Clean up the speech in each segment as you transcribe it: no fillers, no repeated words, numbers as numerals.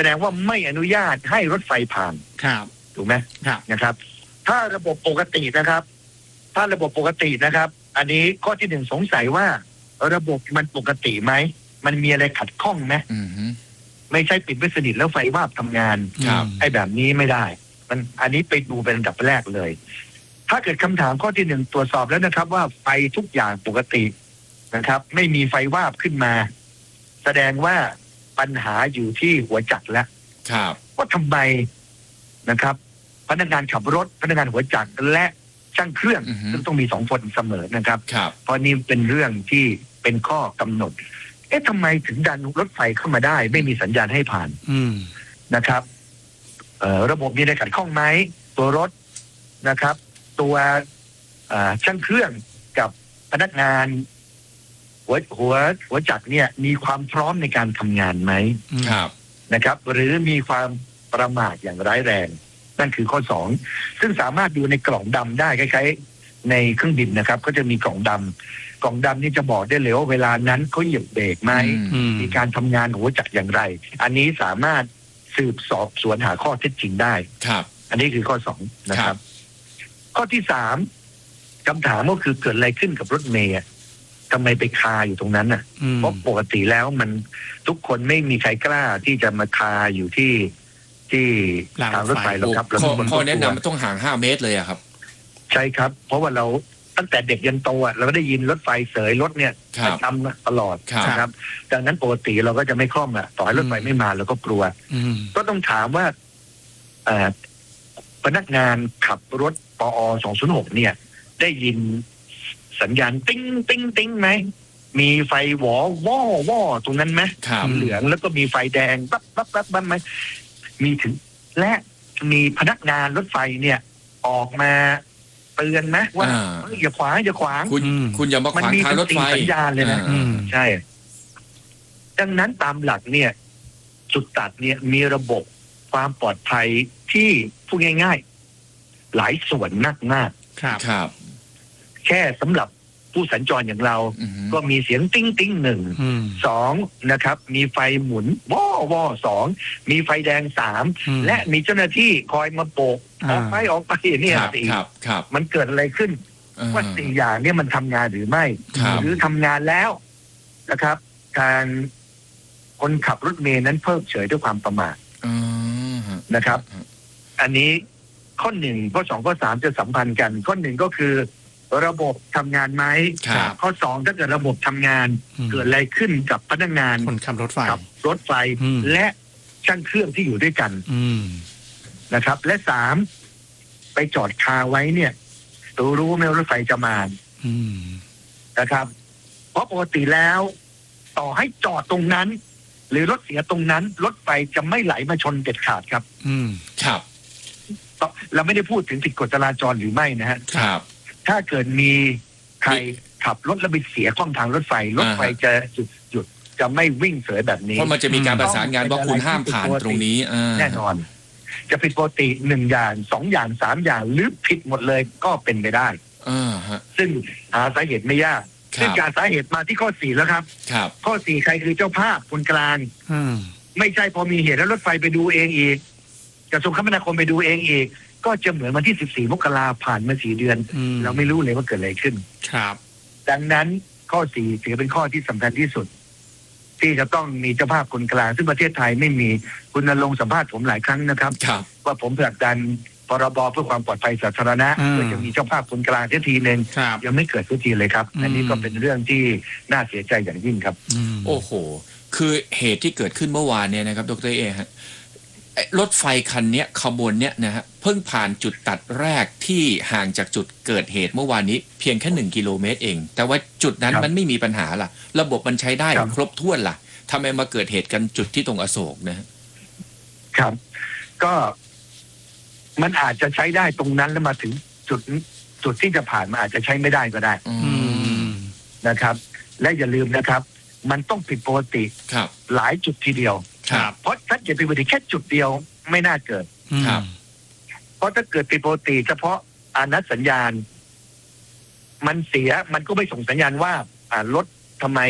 ดงว่าไม่อนุญาตให้รถไฟผ่านครับถูกไหมนะครับถ้าระบบปกตินะครับอันนี้ข้อที่หนึ่งสงสัยว่าระบบมันปกติไหมมันมีอะไรขัดข้องไหมไม่ใช่ปิดไม่สนิทแล้วไฟวาบทำงานไอ้แบบนี้ไม่ได้มันอันนี้ไปดูเป็นอันดับแรกเลยถ้าเกิดคำถามข้อที่หนึ่งตรวจสอบแล้วนะครับว่าไฟทุกอย่างปกตินะครับไม่มีไฟวาบขึ้นมาแสดงว่าปัญหาอยู่ที่หัวจักรแล้วว่าทำไมนะครับพนักงานขับรถพนักงานหัวจักรและช่างเครื่องซึ่งต้องมี2 คนเสมอนะครับเพราะนี่เป็นเรื่องที่เป็นข้อกำหนดทำไมถึงดันรถไฟเข้ามาได้ไม่มีสัญญาณให้ผ่านนะครับระบบมีอะไรขัดข้องไหมตัวรถนะครับตัวช่างเครื่องกับพนักงานหัวจักรเนี่ยมีความพร้อมในการทำงานไหมนะครับหรือมีความประมาทอย่างร้ายแรงนั่นคือข้อ2ซึ่งสามารถดูในกล่องดำได้คล้ายๆในเครื่องบินนะครับก็จะมีกล่องดำนี่จะบอกได้เลยว่าเวลานั้นเขาเหยียบเบรกไหมมีการทำงานของหัวจักรอย่างไรอันนี้สามารถสืบสอบสวนหาข้อเท็จจริงได้อันนี้คือข้อ2นะครับข้อที่3คำถามก็คือเกิดอะไรขึ้นกับรถเมล์ทำไมไปคาอยู่ตรงนั้นน่ะเพราะปกติแล้วมันทุกคนไม่มีใครกล้าที่จะมาคาอยู่ที่ทางรถไฟหรอกครับข้อแนะนำมันต้องห่าง5 เมตรเลยอะครับใช่ครับเพราะว่าเราตั้งแต่เด็กยันโตเราก็ได้ยินรถไฟเสยรถเนี่ยทำตลอดนะครับดังนั้นปกติเราก็จะไม่คล่อมต่อให้รถไฟไม่มาเราก็กลัวก็ต้องถามว่าพนักงานขับรถปอ206เนี่ยได้ยินสัญญาณติ้งติ้งติ้งไหมมีไฟหวอว่อตรงนั้นไหมเหลืองแล้วก็มีไฟแดงปั๊บไหมมีถึงและมีพนักงานรถไฟเนี่ยออกมาเตือนไหมว่าอย่าขวางคุณอย่ามาขวางทางรถไฟสัญญาณเลยนะใช่ดังนั้นตามหลักเนี่ยจุดตัดเนี่ยมีระบบความปลอดภัยที่พูดง่ายๆหลายส่วนมากครับแค่สำหรับผู้สัญจรอย่างเราก็มีเสียงติ้งติ้ง1 2นะครับมีไฟหมุนว่อ2มีไฟแดง3และมีเจ้าหน้าที่คอยมาโบกออกไปเนี่ย4มันเกิดอะไรขึ้นว่า4อย่างเนี่ยมันทำงานหรือไม่หรือทำงานแล้วนะครับทางคนขับรถเมล์นั้นเพิกเฉยด้วยความประมาทนะครับอันนี้ข้อ1ข้อ2ข้อ3จะสัมพันธ์กันข้อ1ก็คือระบบทำงานไหมข้อ2ถ้าเกิดระบบทำงานเกิดอะไรขึ้นกับพนักงานคนขับรถไฟและช่างเครื่องที่อยู่ด้วยกันนะครับและ3ไปจอดคาไว้เนี่ยรู้ไหมรถไฟจะมานะครับเพราะปกติแล้วต่อให้จอดตรงนั้นหรือรถเสียตรงนั้นรถไฟจะไม่ไหลมาชนเด็ดขาดครับครับเราไม่ได้พูดถึงผิดกฎจราจรหรือไม่นะฮะถ้าเกิดมีใครขับรถแล้วไปเสียข้องทางรถไฟจะหยุดจะไม่วิ่งเสยแบบนี้เพราะมันจะมีการประสานงานว่าคุณห้ามผ่านตรงนี้แน่นอนจะผิดปกติ1อย่าง2อย่าง3อย่างหรือผิดหมดเลยก็เป็นไปได้ซึ่งหาสาเหตุไม่ยากซึ่งการสาเหตุมาที่ข้อ4แล้วครับข้อ4ใครคือเจ้าภาพคนกลางไม่ใช่พอมีเหตุแล้วรถไฟไปดูเองอีกกระทรวงคมนาคมไปดูเองอีกก็จะเหมือนวันที่14 มกราผ่านมา4 เดือนเราไม่รู้เลยว่าเกิดอะไรขึ้นครับดังนั้นข้อ4ถือเป็นข้อที่สำคัญที่สุดที่จะต้องมีเจ้าภาพคนกลางซึ่งประเทศไทยไม่มีคุณณรงค์สัมภาษณ์ผมหลายครั้งนะครับว่าผมผลักดันพรบเพื่อความปลอดภัยสาธารณะเพื่อจะมีเจ้าภาพคนกลางทีนึงยังไม่เกิดสักทีเลยครับอันนี้ก็เป็นเรื่องที่น่าเสียใจอย่างยิ่งครับโอ้โหคือเหตุที่เกิดขึ้นเมื่อวานเนี่ยนะครับดร.เอฮะรถไฟคันนี้ขบวนเนี้ยนะฮะเพิ่งผ่านจุดตัดแรกที่ห่างจากจุดเกิดเหตุเมื่อวานนี้เพียงแค่1 กิโลเมตรเองแต่ว่าจุดนั้นมันไม่มีปัญหาล่ะระบบมันใช้ได้ครบถ้วนล่ะทำไมมาเกิดเหตุกันจุดที่ตรงอโศกนะครับก็มันอาจจะใช้ได้ตรงนั้นแล้วมาถึงจุดที่จะผ่านมาอาจจะใช้ไม่ได้ก็ได้นะครับและอย่าลืมนะครับมันต้องผิดปกติหลายจุดทีเดียวเพราะถ้าเกิดผิดปกติแค่จุดเดียวไม่น่าเกิดเพราะถ้าเกิดผิดปกติเฉพาะอนัตสัญญาณมันเสียมันก็ไม่ส่งสัญญาณว่ารถทำไม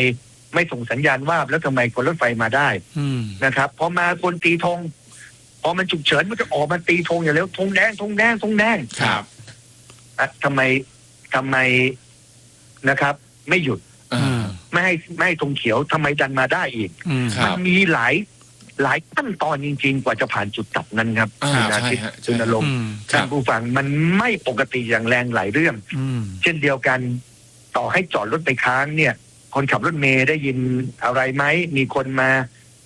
ไม่ส่งสัญญาณว่าแล้วทำไมคนรถไฟมาได้นะครับพอมาคนตีธงพอมันฉุกเฉินมันจะออกมาตีธงอย่างเร็วธงแดงธงแดงธงแดงครับทำไมนะครับไม่หยุดไม่ให้ธงเขียวทำไมดันมาได้อีกมันมีหลายขั้นตอนจริงๆกว่าจะผ่านจุดตัดนั้นครับคุณอาทิตย์คุณอารมณ์ท่านผู้ฟังมันไม่ปกติอย่างแรงหลายเรื่องเช่นเดียวกันต่อให้จอดรถไปค้างเนี่ยคนขับรถเมล์ได้ยินอะไรไหมมีคนมา